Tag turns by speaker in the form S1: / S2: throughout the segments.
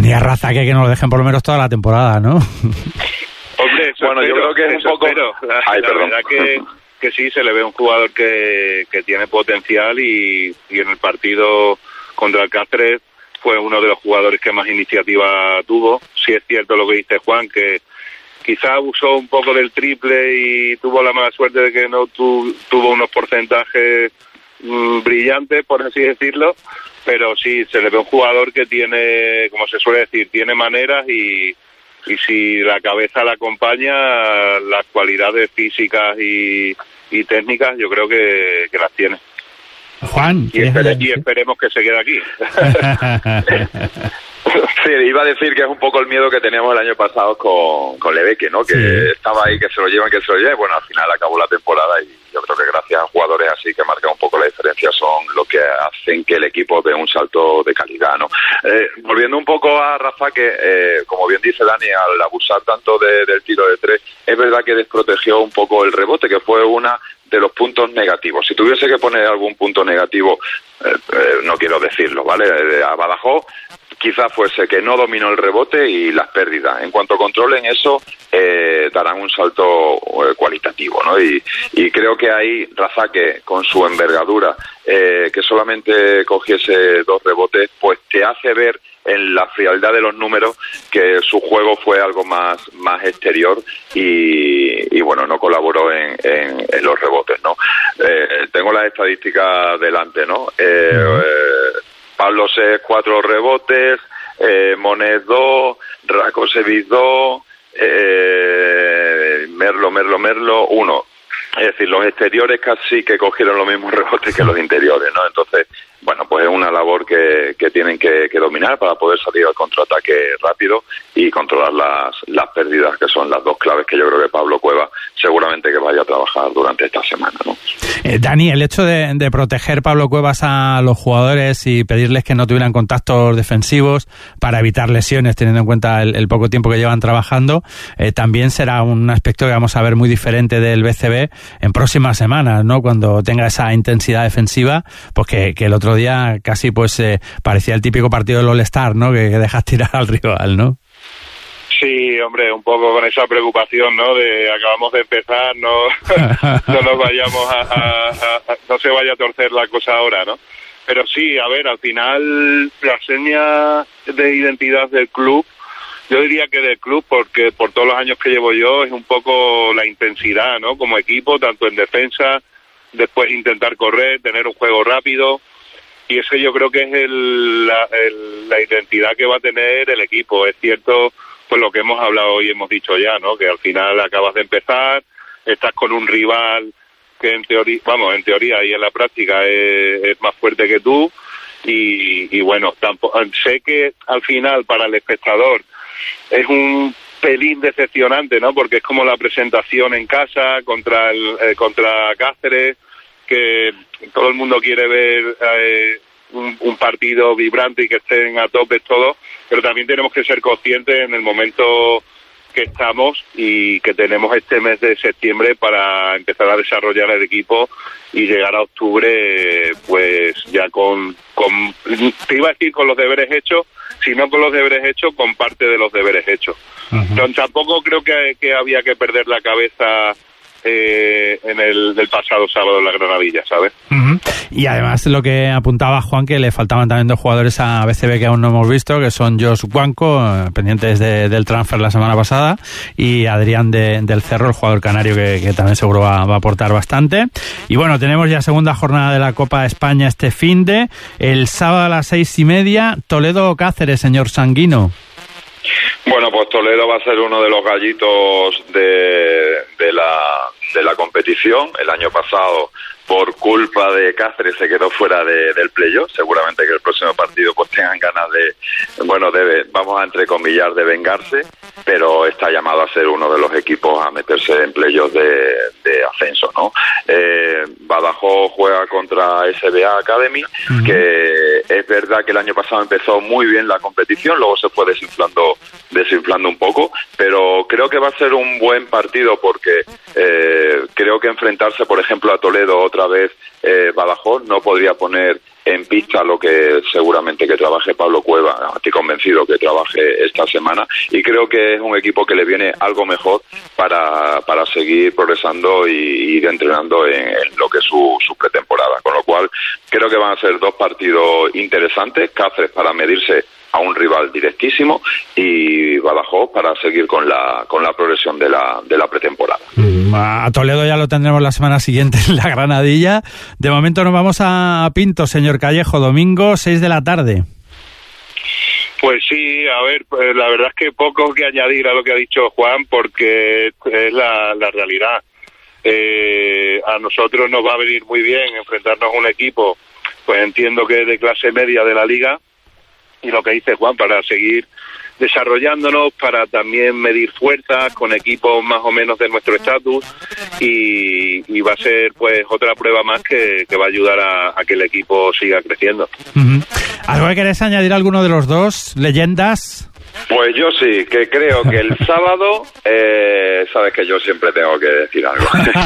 S1: Dani Arraza, que no lo dejen por lo menos toda la temporada, ¿no?
S2: Hombre,
S3: bueno, yo creo que es un poco...
S2: La verdad que sí, se le ve un jugador que tiene potencial y en el partido contra el Cáceres fue uno de los jugadores que más iniciativa tuvo. Sí es cierto lo que dice Juan, que quizá abusó un poco del triple y tuvo la mala suerte de que no tuvo unos porcentajes brillantes, por así decirlo, pero sí, se le ve un jugador que tiene, como se suele decir, tiene maneras y si la cabeza la acompaña, las cualidades físicas y técnicas yo creo que las tiene.
S1: Juan,
S2: y esperemos que se quede aquí.
S3: Sí, iba a decir que es un poco el miedo que teníamos el año pasado con Lebeque, ¿no? Que estaba ahí, que se lo lleven. Bueno, al final acabó la temporada y yo creo que gracias a jugadores así que marcan un poco la diferencia son lo que hacen que el equipo dé un salto de calidad, ¿no? Volviendo un poco a Rafa, que como bien dice Dani, al abusar tanto del tiro de tres, es verdad que desprotegió un poco el rebote, que fue una de los puntos negativos. Si tuviese que poner algún punto negativo, no quiero decirlo, ¿vale? A Badajoz quizás fuese que no dominó el rebote y las pérdidas. En cuanto controlen eso, darán un salto cualitativo, ¿no? Y creo que ahí Razaque, con su envergadura, que solamente cogiese 2 rebotes, pues te hace ver en la frialdad de los números que su juego fue algo más exterior y bueno, no colaboró en los rebotes, ¿no? Tengo las estadísticas delante, ¿no? Pablo Sés 4 rebotes, Monet 2, Rakosevic 2, Merlo 1. Es decir, los exteriores casi que cogieron los mismos rebotes que los interiores, ¿no? Entonces, bueno, pues es una labor que tienen que dominar para poder salir al contraataque rápido y controlar las pérdidas, que son las 2 claves que yo creo que Pablo Cueva seguramente que vaya a trabajar durante esta semana, ¿no?
S1: Dani, el hecho de proteger Pablo Cuevas a los jugadores y pedirles que no tuvieran contactos defensivos para evitar lesiones, teniendo en cuenta el poco tiempo que llevan trabajando, también será un aspecto que vamos a ver muy diferente del BCB en próximas semanas, ¿no? Cuando tenga esa intensidad defensiva, pues que el otro día casi pues parecía el típico partido del All-Star, ¿no? Que dejas tirar al rival, ¿no?
S2: Sí, hombre, un poco con esa preocupación, ¿no? De acabamos de empezar, no nos vayamos no se vaya a torcer la cosa ahora, ¿no? Pero sí, a ver, al final la seña de identidad del club, yo diría que del club, porque por todos los años que llevo yo, es un poco la intensidad, ¿no? Como equipo, tanto en defensa, después intentar correr, tener un juego rápido, y ese yo creo que es la identidad que va a tener el equipo. Es cierto, pues lo que hemos hablado hoy, hemos dicho ya, ¿no? Que al final acabas de empezar, estás con un rival que en teoría y en la práctica es más fuerte que tú, y bueno, tampoco, sé que al final para el espectador es un pelín decepcionante, ¿no? Porque es como la presentación en casa contra Cáceres, que todo el mundo quiere ver un partido vibrante y que estén a tope todos, pero también tenemos que ser conscientes en el momento que estamos y que tenemos este mes de septiembre para empezar a desarrollar el equipo y llegar a octubre pues ya te iba a decir con los deberes hechos, si no con los deberes hechos, con parte de los deberes hechos. Entonces, tampoco creo que había que perder la cabeza en del pasado sábado en la Granadilla, ¿sabes?
S1: Y además lo que apuntaba Juan, que le faltaban también 2 jugadores a BCB que aún no hemos visto, que son Josh Guanco, pendientes del transfer la semana pasada, y Adrián del Cerro, el jugador canario que también seguro va a aportar bastante. Y bueno, tenemos ya segunda jornada de la Copa de España este finde, el sábado a las 6:30, Toledo Cáceres, señor Sanguino.
S3: Bueno, pues Toledo va a ser uno de los gallitos de la competición. El año pasado, por culpa de Cáceres, se quedó fuera del playoff. Seguramente que el próximo partido pues tengan ganas vamos a entrecomillar, de vengarse, pero está llamado a ser uno de los equipos a meterse en playoff de ascenso, ¿no? Badajoz juega contra SBA Academy, que es verdad que el año pasado empezó muy bien la competición, luego se fue desinflando un poco, pero creo que va a ser un buen partido porque creo que enfrentarse, por ejemplo, a Toledo otra vez, Badajoz no podría poner en pista lo que seguramente que trabaje Pablo Cueva. Estoy convencido que trabaje esta semana y creo que es un equipo que le viene algo mejor para seguir progresando y ir entrenando en lo que es su pretemporada. Con lo cual creo que van a ser 2 partidos interesantes. Cáceres para medirse a un rival directísimo y Badajoz para seguir con la progresión de la pretemporada.
S1: A Toledo ya lo tendremos la semana siguiente en la Granadilla. De momento nos vamos a Pinto, señor Callejo, domingo 6 de la tarde.
S2: Pues sí, a ver, pues la verdad es que poco que añadir a lo que ha dicho Juan, porque es la realidad. A nosotros nos va a venir muy bien enfrentarnos a un equipo, pues entiendo que es de clase media de la liga, y lo que dice Juan, para seguir desarrollándonos, para también medir fuerzas con equipos más o menos de nuestro estatus, y va a ser pues otra prueba más que va a ayudar a que el equipo siga creciendo.
S1: ¿Algo que querés añadir a alguno de los dos? ¿Leyendas?
S3: Pues yo sí, que creo que el sábado, sabes que yo siempre tengo que decir algo.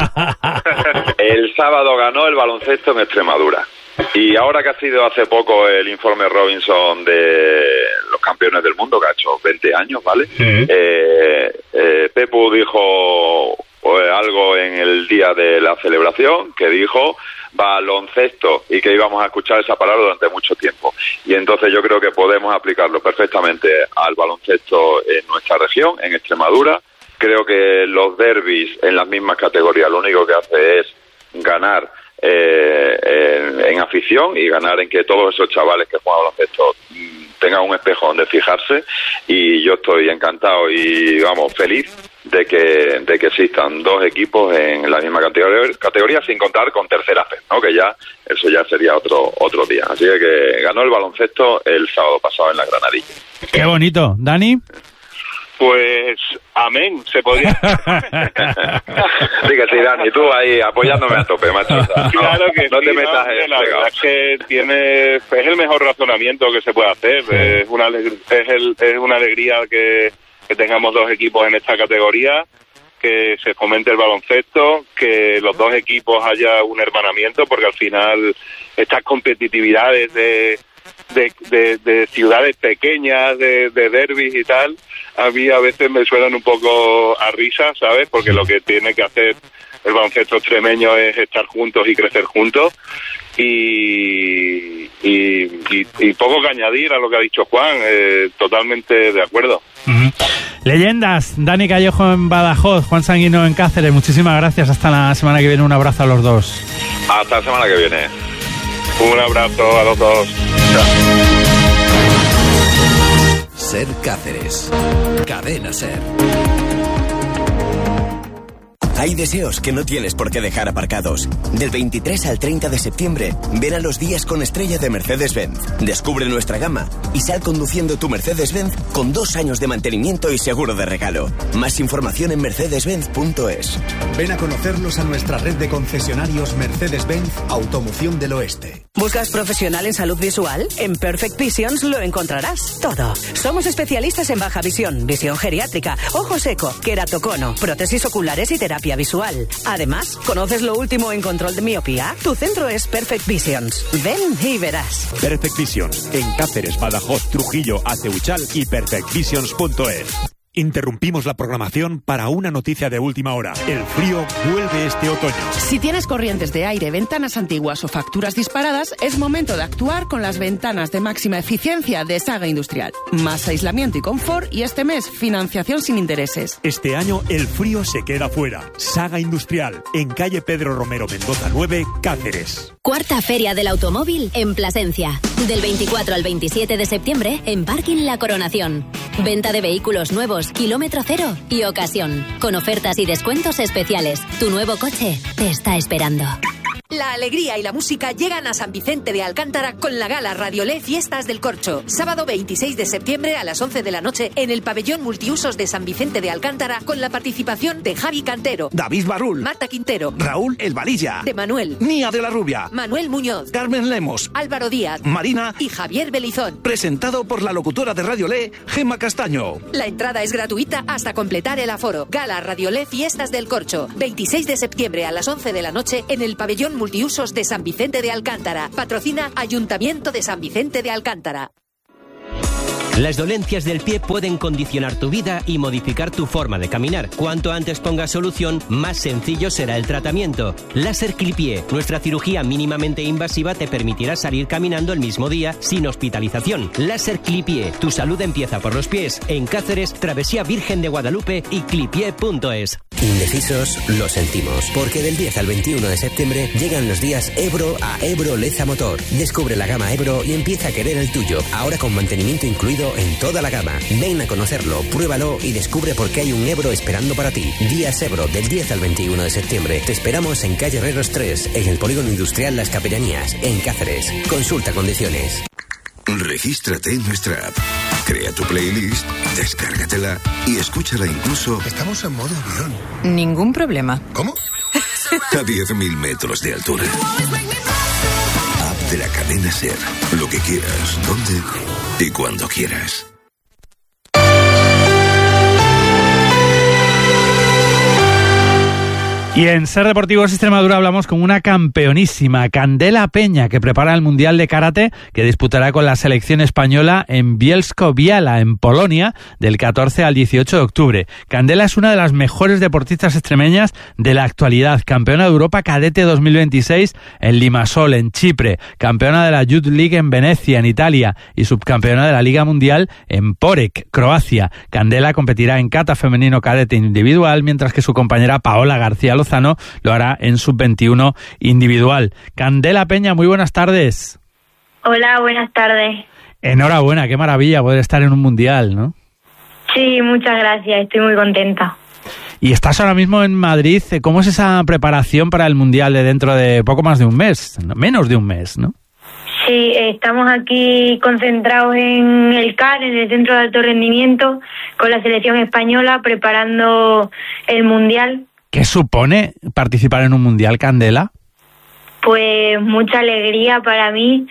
S3: El sábado ganó el baloncesto en Extremadura. Y ahora que ha sido hace poco el informe Robinson de los campeones del mundo, que ha hecho 20 años, ¿vale? Sí. Pepu dijo algo en el día de la celebración, que dijo baloncesto, y que íbamos a escuchar esa palabra durante mucho tiempo. Y entonces yo creo que podemos aplicarlo perfectamente al baloncesto en nuestra región, en Extremadura. Creo que los derbis en las mismas categorías lo único que hace es ganar en afición y ganar en que todos esos chavales que juegan baloncesto tengan un espejo donde fijarse, y yo estoy encantado y vamos feliz de que existan 2 equipos en la misma categoría sin contar con tercera fe, ¿no? Que ya eso ya sería otro día. Así que ganó el baloncesto el sábado pasado en la Granadilla.
S1: Qué bonito. ¿Dani?
S2: Pues amén, se podría.
S3: Sí que sí, Dani, tú ahí apoyándome a tope, macho.
S2: Claro que
S3: no
S2: sí,
S3: te metas
S2: en la verdad es que es el mejor razonamiento que se puede hacer. Sí. Es una alegría que tengamos 2 equipos en esta categoría, que se fomente el baloncesto, que los 2 equipos haya un hermanamiento, porque al final estas competitividades de ciudades pequeñas, de derbis y tal, a mí a veces me suenan un poco a risa, ¿sabes? Porque lo que tiene que hacer el baloncesto extremeño es estar juntos y crecer juntos, y poco que añadir a lo que ha dicho Juan, totalmente de acuerdo.
S1: Leyendas, Dani Callejo en Badajoz, Juan Sanguino en Cáceres, muchísimas gracias, hasta la semana que viene, un abrazo a los dos.
S3: Hasta la semana que viene.
S2: Un abrazo a los dos. Chao.
S4: Ser Cáceres. Cadena Ser. Hay deseos que no tienes por qué dejar aparcados. Del 23 al 30 de septiembre, ven a los días con estrella de Mercedes-Benz. Descubre nuestra gama y sal conduciendo tu Mercedes-Benz con 2 años de mantenimiento y seguro de regalo. Más información en mercedes-benz.es.
S5: Ven a conocernos a nuestra red de concesionarios Mercedes-Benz Automoción del Oeste.
S6: ¿Buscas profesional en salud visual? En Perfect Visions lo encontrarás todo. Somos especialistas en baja visión, visión geriátrica, ojo seco, queratocono, prótesis oculares y terapia visual. Además, ¿conoces lo último en control de miopía? Tu centro es Perfect Visions. Ven y verás.
S7: Perfect Visions, en Cáceres, Badajoz, Trujillo, Aceuchal y perfectvisions.es. Interrumpimos la programación para una noticia de última hora. El frío vuelve este otoño.
S8: Si tienes corrientes de aire, ventanas antiguas o facturas disparadas, es momento de actuar con las ventanas de máxima eficiencia de Saga Industrial. Más aislamiento y confort, y este mes, financiación sin intereses.
S7: Este año el frío se queda fuera. Saga Industrial, en calle Pedro Romero Mendoza 9, Cáceres.
S9: Cuarta Feria del Automóvil en Plasencia. Del 24 al 27 de septiembre en Parking La Coronación. Venta de vehículos nuevos, kilómetro cero y ocasión. Con ofertas y descuentos especiales. Tu nuevo coche te está esperando.
S10: La alegría y la música llegan a San Vicente de Alcántara con la gala Radiolé Fiestas del Corcho. Sábado 26 de septiembre a las 11 de la noche en el pabellón multiusos de San Vicente de Alcántara, con la participación de Javi Cantero,
S11: David Barrul,
S10: Marta Quintero,
S11: Raúl El Valilla,
S10: de Manuel,
S11: Nia de la Rubia,
S10: Manuel Muñoz,
S11: Carmen Lemos,
S10: Álvaro Díaz,
S11: Marina
S10: y Javier Belizón.
S11: Presentado por la locutora de Radiolé, Gemma Castaño.
S10: La entrada es gratuita hasta completar el aforo. Gala Radiolé Fiestas del Corcho. 26 de septiembre a las 11 de la noche en el pabellón multiusos de San Vicente de Alcántara. Patrocina Ayuntamiento de San Vicente de Alcántara.
S12: Las dolencias del pie pueden condicionar tu vida y modificar tu forma de caminar. Cuanto antes pongas solución, más sencillo será el tratamiento. Láser Clipie, nuestra cirugía mínimamente invasiva te permitirá salir caminando el mismo día sin hospitalización. Láser Clipie, tu salud empieza por los pies. En Cáceres, Travesía Virgen de Guadalupe y clipie.es.
S13: Indecisos lo sentimos, porque del 10 al 21 de septiembre llegan los días Ebro a Ebro Leza Motor. Descubre la gama Ebro y empieza a querer el tuyo, ahora con mantenimiento incluido en toda la gama. Ven a conocerlo, pruébalo y descubre por qué hay un Ebro esperando para ti. Días Ebro del 10 al 21 de septiembre. Te esperamos en calle Herreros 3, en el Polígono Industrial Las Capellanías, en Cáceres. Consulta condiciones.
S14: Regístrate en nuestra app. Crea tu playlist, descárgatela y escúchala incluso...
S15: Estamos en modo avión.
S16: Ningún problema.
S15: ¿Cómo?
S14: A 10.000 metros de altura. App de la cadena SER. Lo que quieras, donde y cuando quieras.
S1: Y en Ser Deportivos Extremadura hablamos con una campeonísima, Candela Peña, que prepara el Mundial de Karate que disputará con la selección española en Bielsko-Biała, en Polonia, del 14 al 18 de octubre. Candela es una de las mejores deportistas extremeñas de la actualidad, campeona de Europa Cadete 2026 en Limassol, en Chipre, campeona de la Youth League en Venecia, en Italia, y subcampeona de la Liga Mundial en Porek, Croacia. Candela competirá en kata femenino cadete individual, mientras que su compañera Paola García Lozano lo hará en sub-21 individual. Candela Peña, muy buenas tardes.
S17: Hola, buenas tardes.
S1: Enhorabuena, qué maravilla poder estar en un mundial, ¿no?
S17: Sí, muchas gracias, estoy muy contenta.
S1: Y estás ahora mismo en Madrid. ¿Cómo es esa preparación para el mundial de dentro de poco más de un mes? Menos de un mes, ¿no?
S17: Sí, estamos aquí concentrados en el CAR, en el Centro de Alto Rendimiento, con la selección española, preparando el mundial.
S1: ¿Qué supone participar en un mundial, Candela?
S17: Pues mucha alegría para mí,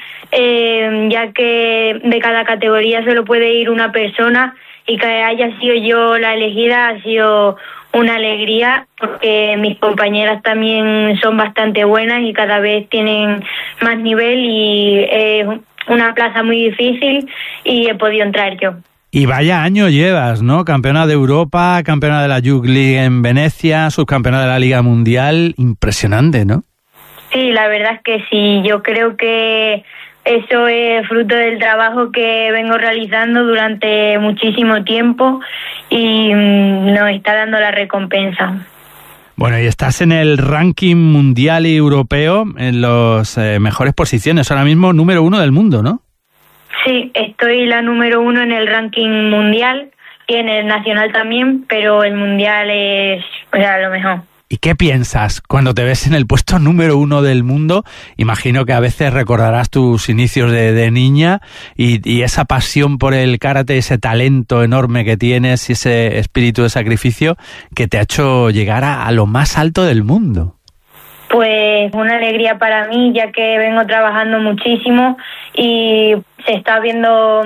S17: ya que de cada categoría solo puede ir una persona y que haya sido yo la elegida ha sido una alegría, porque mis compañeras también son bastante buenas y cada vez tienen más nivel y es una plaza muy difícil y he podido entrar yo.
S1: Y vaya año llevas, ¿no? Campeona de Europa, campeona de la Youth League en Venecia, subcampeona de la Liga Mundial. Impresionante, ¿no?
S17: Sí, la verdad es que sí. Yo creo que eso es fruto del trabajo que vengo realizando durante muchísimo tiempo y nos está dando la recompensa.
S1: Bueno, y estás en el ranking mundial y europeo en las mejores posiciones. Ahora mismo número 1 del mundo, ¿no?
S17: Sí, estoy la número 1 en el ranking mundial y en el nacional también, pero el mundial es lo mejor.
S1: ¿Y qué piensas cuando te ves en el puesto número 1 del mundo? Imagino que a veces recordarás tus inicios de niña y esa pasión por el karate, ese talento enorme que tienes y ese espíritu de sacrificio que te ha hecho llegar a lo más alto del mundo.
S17: Pues una alegría para mí, ya que vengo trabajando muchísimo y se está viendo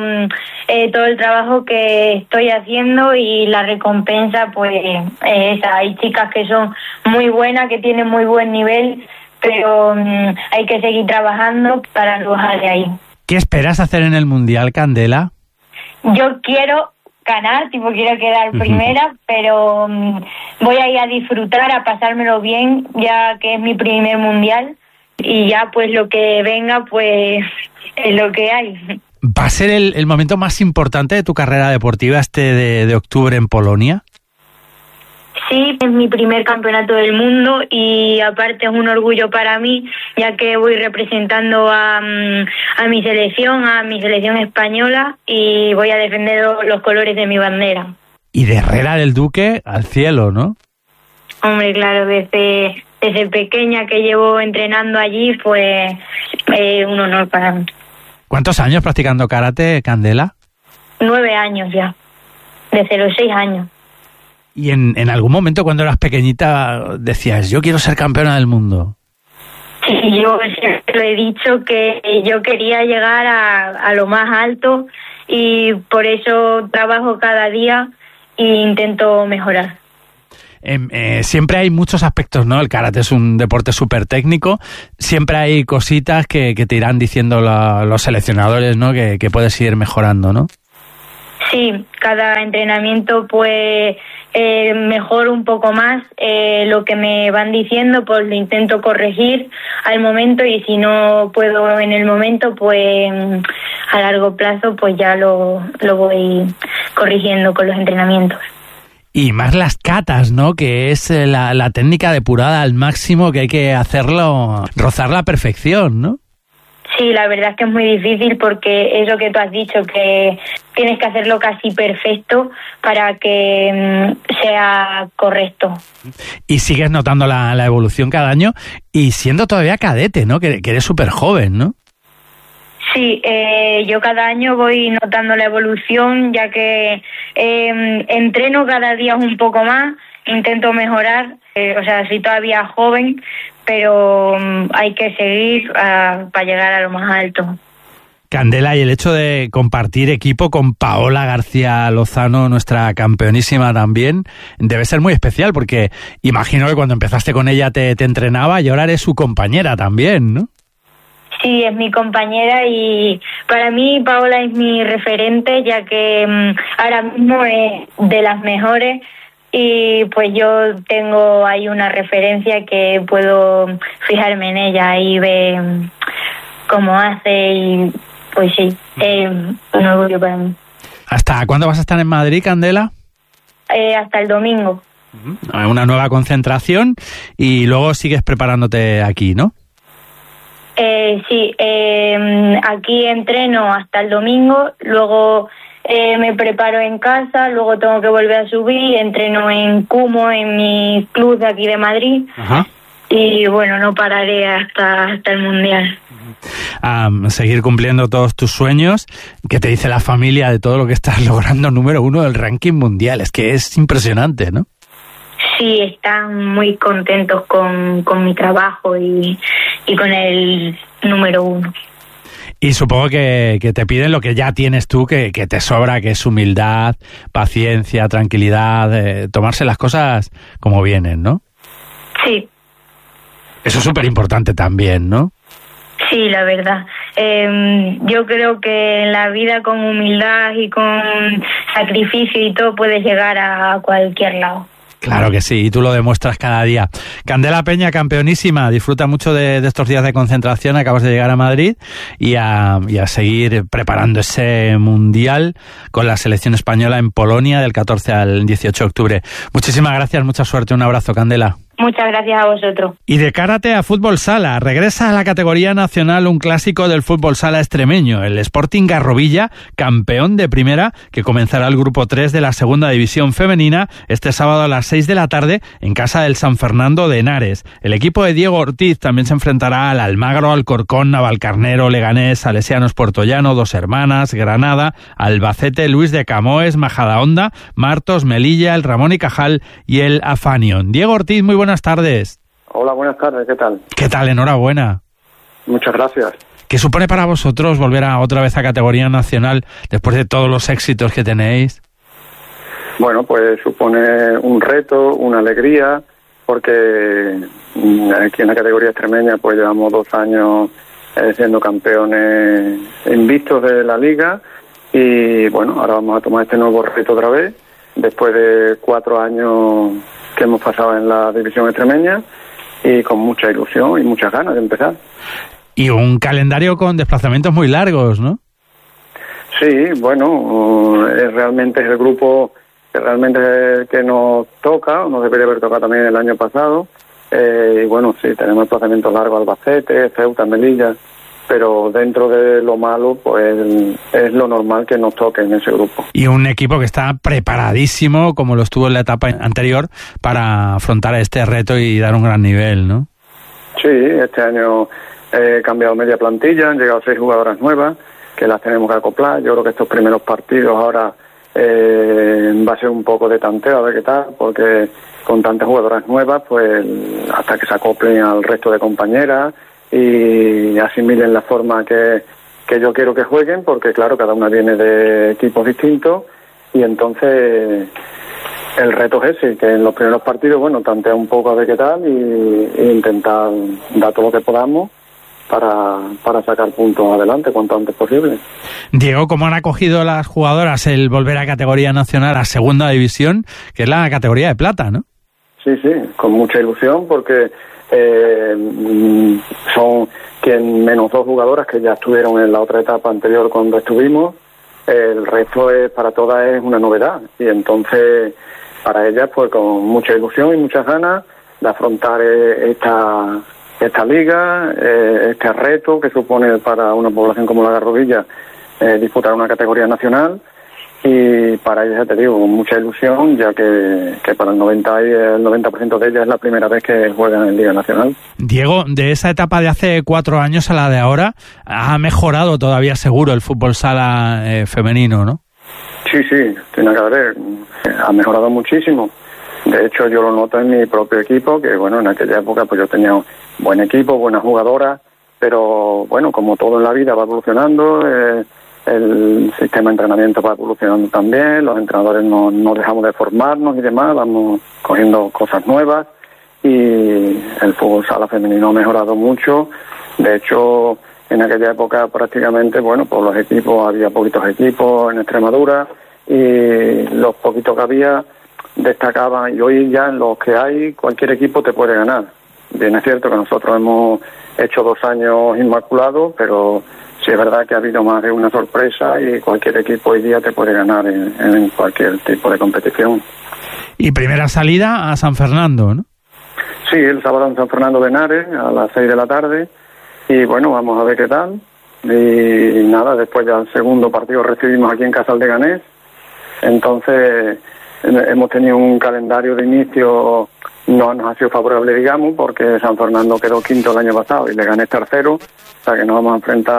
S17: todo el trabajo que estoy haciendo y la recompensa pues es esa. Hay chicas que son muy buenas, que tienen muy buen nivel, pero hay que seguir trabajando para no bajar de ahí.
S1: ¿Qué esperas hacer en el Mundial, Candela?
S17: Yo quiero ganar, quiero quedar primera, pero voy a ir a disfrutar, a pasármelo bien, ya que es mi primer mundial y ya pues lo que venga pues es lo que hay.
S1: ¿Va a ser el momento más importante de tu carrera deportiva de octubre en Polonia?
S17: Sí, es mi primer campeonato del mundo y aparte es un orgullo para mí, ya que voy representando a mi selección española y voy a defender los colores de mi bandera.
S1: Y de Herrera del Duque al cielo, ¿no?
S17: Hombre, claro, desde pequeña que llevo entrenando allí, pues es un honor para mí.
S1: ¿Cuántos años practicando karate, Candela?
S17: 9 años ya, desde los 6 años.
S1: ¿Y en algún momento cuando eras pequeñita decías, yo quiero ser campeona del mundo?
S17: Sí, yo siempre he dicho que yo quería llegar a lo más alto y por eso trabajo cada día e intento mejorar.
S1: siempre hay muchos aspectos, ¿no? El karate es un deporte súper técnico, siempre hay cositas que te irán diciendo los seleccionadores, ¿no? Que puedes ir mejorando, ¿no?
S17: Sí, cada entrenamiento pues mejoro un poco más lo que me van diciendo, pues lo intento corregir al momento, y si no puedo en el momento, pues a largo plazo pues ya lo voy corrigiendo con los entrenamientos.
S1: Y más las katas, ¿no? Que es la técnica depurada al máximo, que hay que hacerlo, rozar la perfección, ¿no?
S17: Sí, la verdad es que es muy difícil, porque es lo que tú has dicho, que tienes que hacerlo casi perfecto para que sea correcto.
S1: Y sigues notando la evolución cada año, y siendo todavía cadete, ¿no? Que eres súper joven, ¿no?
S17: Sí, yo cada año voy notando la evolución, ya que entreno cada día un poco más, intento mejorar, soy todavía joven, pero hay que seguir para llegar a lo más alto.
S1: Candela, y el hecho de compartir equipo con Paola García Lozano, nuestra campeonísima también, debe ser muy especial, porque imagino que cuando empezaste con ella te entrenaba, y ahora eres su compañera también, ¿no?
S17: Sí, es mi compañera, y para mí Paola es mi referente, ya que ahora mismo es de las mejores, y pues yo tengo ahí una referencia que puedo fijarme en ella y ver cómo hace, y pues sí, es un orgullo para mí.
S1: ¿Hasta cuándo vas a estar en Madrid, Candela?
S17: Hasta el domingo.
S1: Una nueva concentración, y luego sigues preparándote aquí, ¿no?
S17: Sí, aquí entreno hasta el domingo, luego me preparo en casa, luego tengo que volver a subir, entreno en Cumo, en mi club de aquí de Madrid. Ajá. Y bueno, no pararé hasta el Mundial.
S1: Seguir cumpliendo todos tus sueños. ¿Qué te dice la familia de todo lo que estás logrando? Número 1 del ranking mundial, es que es impresionante, ¿no?
S17: Sí, están muy contentos con mi trabajo y con el número 1.
S1: Y supongo que te piden lo que ya tienes tú, que te sobra, que es humildad, paciencia, tranquilidad, tomarse las cosas como vienen, ¿no?
S17: Sí.
S1: Eso es súper importante también, ¿no?
S17: Sí, la verdad. Yo creo que en la vida, con humildad y con sacrificio y todo, puedes llegar a cualquier lado.
S1: Claro que sí, y tú lo demuestras cada día. Candela Peña, campeonísima, disfruta mucho de estos días de concentración, acabas de llegar a Madrid, y a seguir preparando ese Mundial con la selección española en Polonia del 14 al 18 de octubre. Muchísimas gracias, mucha suerte, un abrazo, Candela.
S17: Muchas gracias a vosotros.
S1: Y de karate a fútbol sala, regresa a la categoría nacional un clásico del fútbol sala extremeño, el Sporting Garrovilla, campeón de primera, que comenzará el grupo 3 de la segunda división femenina este sábado a las 6 de la tarde en casa del San Fernando de Henares. El equipo de Diego Ortiz también se enfrentará al Almagro, Alcorcón, Navalcarnero, Leganés, Salesianos Puertollano, Dos Hermanas, Granada, Albacete, Luis de Camoes, Majadahonda, Martos, Melilla, el Ramón y Cajal y el Afanion. Diego Ortiz, muy buenas tardes.
S15: Hola, buenas tardes, ¿qué tal?
S1: ¿Qué tal? Enhorabuena.
S15: Muchas gracias.
S1: ¿Qué supone para vosotros volver otra vez a categoría nacional después de todos los éxitos que tenéis?
S15: Bueno, pues supone un reto, una alegría, porque aquí en la categoría extremeña pues llevamos 2 años siendo campeones invictos de la liga, y bueno, ahora vamos a tomar este nuevo reto otra vez, después de 4 años que hemos pasado en la división extremeña, y con mucha ilusión y muchas ganas de empezar.
S1: Y un calendario con desplazamientos muy largos, ¿no?
S15: Sí, bueno, realmente es el grupo que realmente que nos toca, nos debería haber tocado también el año pasado, y bueno, sí, tenemos desplazamientos largos, Albacete, Ceuta, Melilla, pero dentro de lo malo, pues es lo normal que nos toque en ese grupo.
S1: Y un equipo que está preparadísimo, como lo estuvo en la etapa anterior, para afrontar este reto y dar un gran nivel, ¿no?
S15: Sí, este año he cambiado media plantilla, han llegado 6 jugadoras nuevas, que las tenemos que acoplar. Yo creo que estos primeros partidos ahora va a ser un poco de tanteo, a ver qué tal, porque con tantas jugadoras nuevas, pues hasta que se acoplen al resto de compañeras y asimilen la forma que yo quiero que jueguen, porque claro, cada una viene de equipos distintos, y entonces el reto es ese, que en los primeros partidos, bueno, tantear un poco a ver qué tal y intentar dar todo lo que podamos para sacar puntos adelante cuanto antes posible.
S1: Diego, ¿cómo han acogido las jugadoras el volver a categoría nacional, a segunda división, que es la categoría de plata, ¿no?
S15: Sí, con mucha ilusión, porque son menos 2 jugadoras que ya estuvieron en la otra etapa anterior cuando estuvimos. El resto para todas es una novedad, y entonces para ellas pues con mucha ilusión y muchas ganas de afrontar esta liga, este reto que supone para una población como la Garrovilla disputar una categoría nacional, y para ellas, ya te digo, con mucha ilusión, ya que para el 90% de ellas es la primera vez que juegan en Liga Nacional.
S1: Diego, de esa etapa de hace 4 años a la de ahora, ha mejorado todavía seguro el fútbol sala femenino, ¿no?
S15: Sí, tiene que haber, ha mejorado muchísimo. De hecho, yo lo noto en mi propio equipo, que bueno, en aquella época pues yo tenía buen equipo, buenas jugadoras, pero bueno, como todo en la vida va evolucionando, el sistema de entrenamiento va evolucionando también, los entrenadores no dejamos de formarnos y demás, vamos cogiendo cosas nuevas, y el fútbol sala femenino ha mejorado mucho. De hecho, en aquella época prácticamente, bueno, pues los equipos, había poquitos equipos en Extremadura, y los poquitos que había destacaban, y hoy ya en los que hay, cualquier equipo te puede ganar. Bien, es cierto que nosotros hemos hecho 2 años inmaculados, pero sí es verdad que ha habido más de una sorpresa, y cualquier equipo hoy día te puede ganar en cualquier tipo de competición.
S1: Y primera salida a San Fernando, ¿no?
S15: Sí, el sábado en San Fernando de Henares a las 6 de la tarde, y bueno, vamos a ver qué tal. Y nada, después ya el segundo partido recibimos aquí en Casa del Leganés. Entonces hemos tenido un calendario de inicio, no nos ha sido favorable, digamos, porque San Fernando quedó quinto el año pasado y Leganés tercero, o sea que nos vamos a enfrentar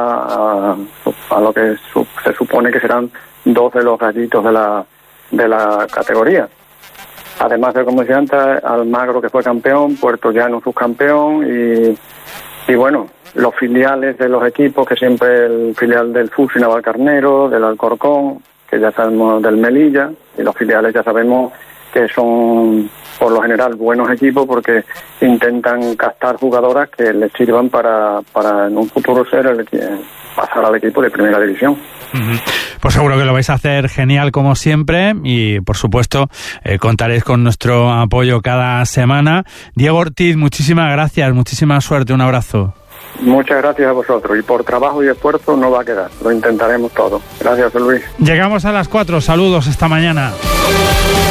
S15: a lo que se supone que serán 2 de los gallitos de la categoría. Además de, como decía antes, Almagro, que fue campeón, Puerto Llano subcampeón, y bueno, los filiales de los equipos, que siempre el filial del Fusi Navalcarnero, del Alcorcón, que ya sabemos del Melilla, y los filiales ya sabemos que son por lo general buenos equipos, porque intentan captar jugadoras que les sirvan para en un futuro pasar al equipo de primera división.
S1: Pues seguro que lo vais a hacer genial como siempre, y por supuesto contaréis con nuestro apoyo cada semana. Diego Ortiz, muchísimas gracias, muchísima suerte, un abrazo.
S15: Muchas gracias a vosotros, y por trabajo y esfuerzo no va a quedar, lo intentaremos todo. Gracias, Luis.
S1: Llegamos a las 4, saludos esta mañana.